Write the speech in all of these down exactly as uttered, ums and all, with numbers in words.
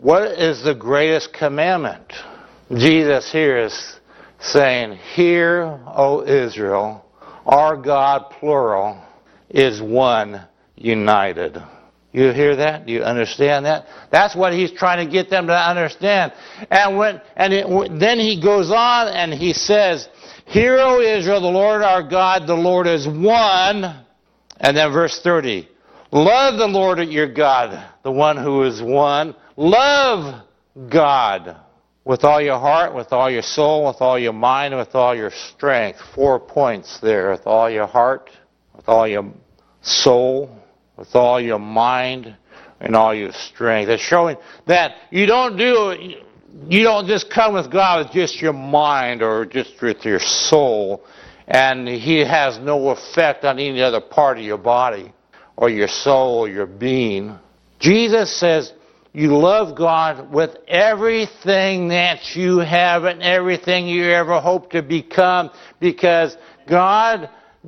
what is the greatest commandment? Jesus here is saying, Hear, O Israel, our God, plural, is one, united. You hear that? Do you understand that? That's what he's trying to get them to understand. And when and it, then he goes on and he says, Hear, O Israel, the Lord our God, the Lord is one. And then verse thirty, love the Lord your God, the one who is one. Love God with all your heart, with all your soul, with all your mind, with all your strength. Four points there. With all your heart, with all your soul, with all your mind, and all your strength. It's showing that you don't do, you don't just come with God with just your mind or just with your soul, and He has no effect on any other part of your body or your soul or your being. Jesus says you love God with everything that you have and everything you ever hope to become, because God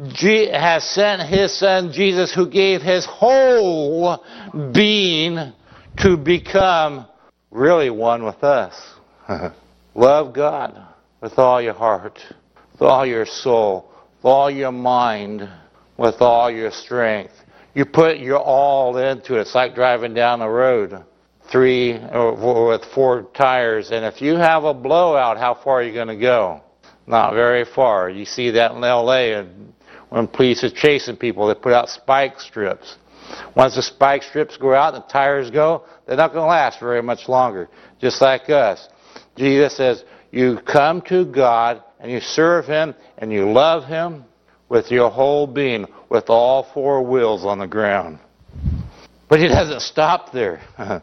has sent His Son Jesus, who gave His whole being to become really one with us. Love God with all your heart, with all your soul, with all your mind, with all your strength. You put your all into it. It's like driving down the road, three or with four tires, and if you have a blowout, how far are you going to go? Not very far. You see that in L A, and when police are chasing people, they put out spike strips. Once the spike strips go out and the tires go, they're not going to last very much longer. Just like us. Jesus says, you come to God and you serve Him and you love Him with your whole being, with all four wheels on the ground. But He doesn't stop there.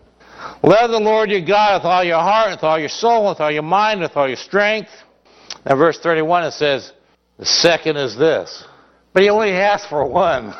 Love the Lord your God with all your heart, with all your soul, with all your mind, with all your strength. Now verse thirty-one, it says, the second is this. But He only asked for one.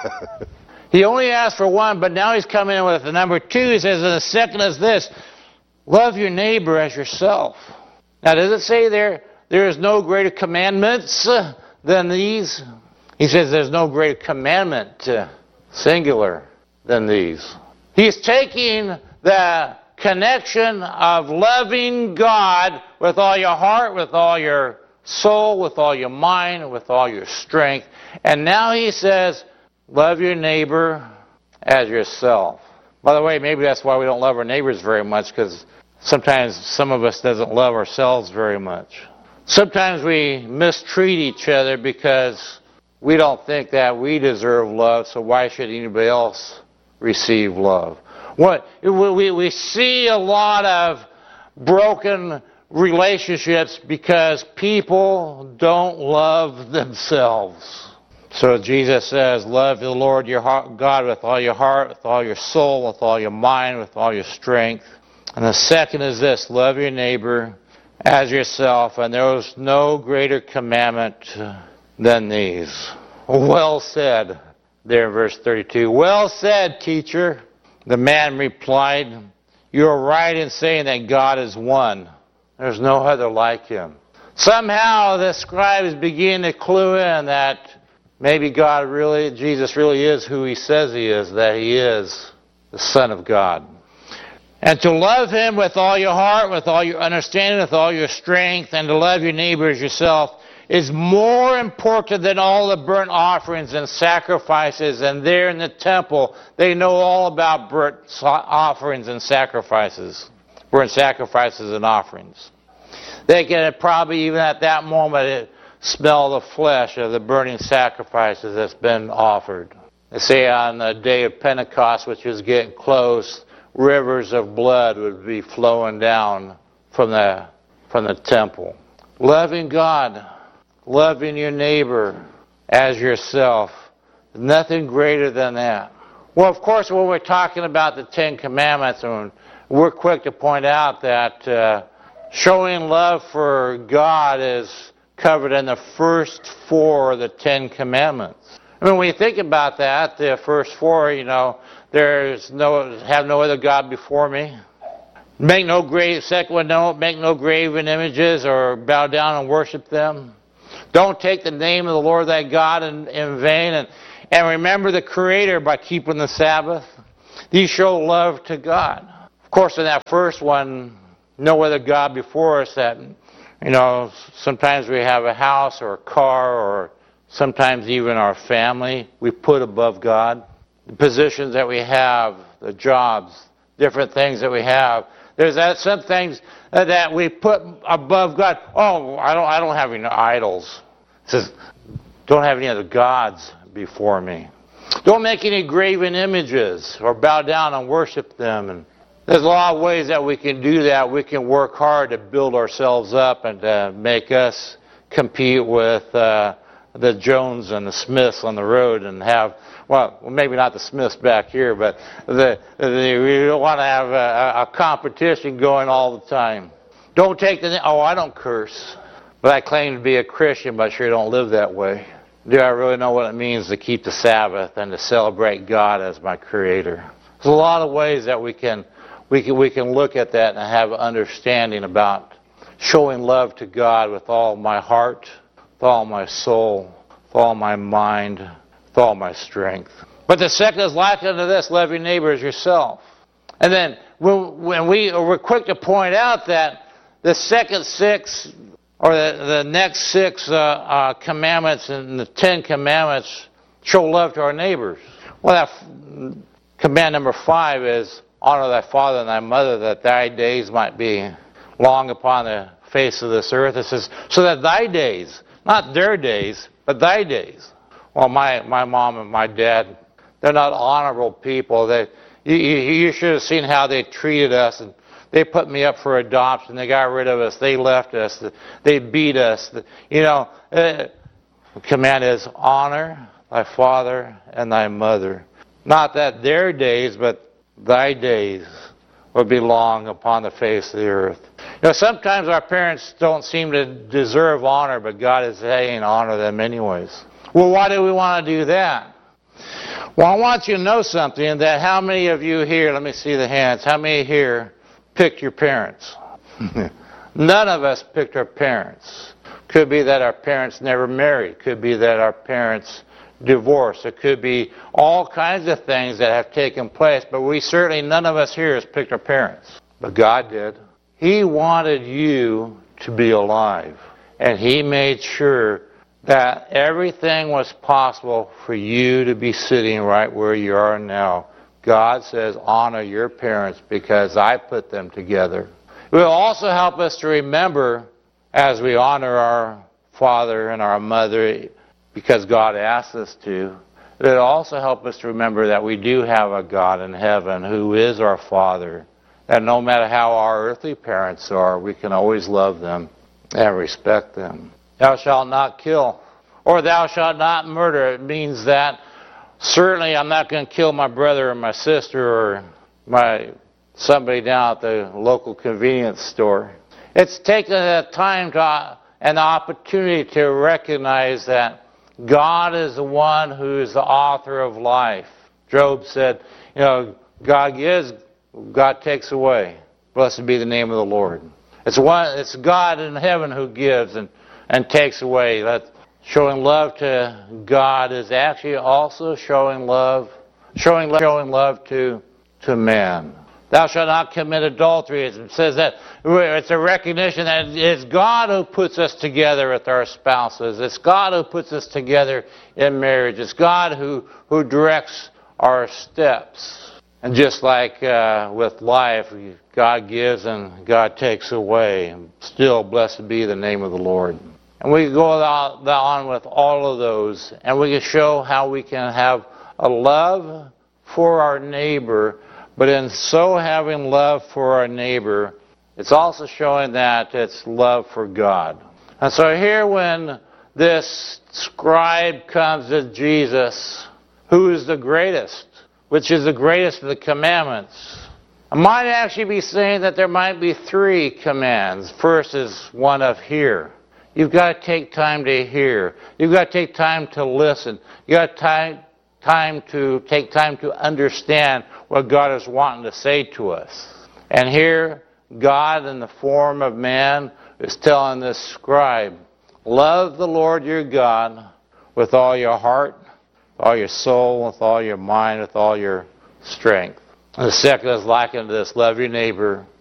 He only asked for one, but now He's coming in with the number two. He says, and the second is this. Love your neighbor as yourself. Now, does it say there, there is no greater commandments than these? He says there's no greater commandment, uh, singular, than these. He's taking the connection of loving God with all your heart, with all your soul, with all your mind, with all your strength. And now He says, love your neighbor as yourself. By the way, maybe that's why we don't love our neighbors very much, because sometimes some of us doesn't love ourselves very much. Sometimes we mistreat each other because we don't think that we deserve love, so why should anybody else receive love? What we, we see a lot of broken relationships because people don't love themselves. So Jesus says, love the Lord your heart, God with all your heart, with all your soul, with all your mind, with all your strength. And the second is this, love your neighbor as yourself. And there is no greater commandment than these. Well said, there in verse thirty-two. Well said, teacher. The man replied, you are right in saying that God is one. There's no other like Him. Somehow the scribes begin to clue in that maybe God really, Jesus really is who He says He is, that He is the Son of God. And to love Him with all your heart, with all your understanding, with all your strength, and to love your neighbor as yourself is more important than all the burnt offerings and sacrifices. And there in the temple, they know all about burnt offerings and sacrifices, burnt sacrifices and offerings. They can probably, even at that moment, smell the flesh of the burning sacrifices that's been offered. They say on the day of Pentecost, which was getting close, rivers of blood would be flowing down from the from the temple. Loving God, loving your neighbor as yourself, nothing greater than that. Well, of course, when we're talking about the Ten Commandments, and we're quick to point out that uh, showing love for God is covered in the first four of the Ten Commandments. I mean, when you think about that, the first four, you know, there's no, have no other God before me. Make no grave, second one, don't make no graven images or bow down and worship them. Don't take the name of the Lord thy God in, in vain. And, and remember the Creator by keeping the Sabbath. These show love to God. Of course, in that first one, no other God before us, that, you know, sometimes we have a house or a car or sometimes even our family we put above God. The positions that we have, the jobs, different things that we have. There's that, some things that we put above God. Oh, I don't, I don't have any idols. It says, don't have any other gods before me. Don't make any graven images or bow down and worship them. And there's a lot of ways that we can do that. We can work hard to build ourselves up and to make us compete with uh, the Jones and the Smiths on the road and have, well, maybe not the Smiths back here, but the, the, we don't want to have a, a competition going all the time. Don't take the, oh, I don't curse, but I claim to be a Christian, but I sure don't live that way. Do I really know what it means to keep the Sabbath and to celebrate God as my Creator? There's a lot of ways that we can we can we can look at that and have an understanding about showing love to God with all my heart, with all my soul, with all my mind, with all my strength. But the second is like unto this, love your neighbor as yourself. And then when, when we we're quick to point out that the second six, or the, the next six uh, uh, commandments and the Ten Commandments show love to our neighbors. Well, that command number five is, honor thy father and thy mother, that thy days might be long upon the face of this earth. It says, so that thy days, not their days, but thy days. Well, my, my mom and my dad, they're not honorable people. They, you, you should have seen how they treated us. And they put me up for adoption. They got rid of us. They left us. They beat us. You know, uh, the command is honor thy father and thy mother. Not that their days, but thy days will be long upon the face of the earth. You know, sometimes our parents don't seem to deserve honor, but God is saying honor them anyways. Well, why do we want to do that? Well, I want you to know something, that how many of you here, let me see the hands, how many here picked your parents? None of us picked our parents. Could be that our parents never married. Could be that our parents divorced. It could be all kinds of things that have taken place, but we certainly, none of us here has picked our parents. But God did. He wanted you to be alive. And He made sure that everything was possible for you to be sitting right where you are now. God says, honor your parents because I put them together. It will also help us to remember, as we honor our father and our mother, because God asks us to, it will also help us to remember that we do have a God in heaven who is our Father. And no matter how our earthly parents are, we can always love them and respect them. Thou shalt not kill, or thou shalt not murder. It means that certainly I'm not going to kill my brother or my sister or my somebody down at the local convenience store. It's taken the time to, and the opportunity to recognize that God is the one who is the author of life. Job said, you know, God gives, God takes away. Blessed be the name of the Lord. It's one. It's God in heaven who gives and, and takes away. That showing love to God is actually also showing love, showing love, showing love to to man. Thou shalt not commit adultery. It says that it's a recognition that it's God who puts us together with our spouses. It's God who puts us together in marriage. It's God who, who directs our steps. And just like uh, with life, God gives and God takes away. Still, blessed be the name of the Lord. And we go on with all of those, and we can show how we can have a love for our neighbor. But in so having love for our neighbor, it's also showing that it's love for God. And so here when this scribe comes to Jesus, who is the greatest, which is the greatest of the commandments, I might actually be saying that there might be three commands. First is one of hear. You've got to take time to hear. You've got to take time to listen. You've got time time to take time to understand what God is wanting to say to us. And here, God in the form of man is telling this scribe, love the Lord your God with all your heart, with all your soul, with all your mind, with all your strength. The second is likened to this: love your neighbor